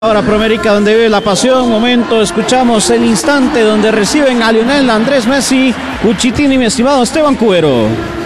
Ahora Promérica, donde vive la pasión. Momento, escuchamos el instante donde reciben a Lionel Andrés Messi Cuchitini, mi estimado Esteban Cubero.